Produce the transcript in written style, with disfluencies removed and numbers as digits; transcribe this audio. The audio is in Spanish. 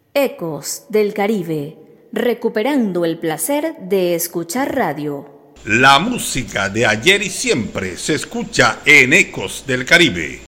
Ecos del Caribe, recuperando el placer de escuchar radio. La música de ayer y siempre se escucha en Ecos del Caribe.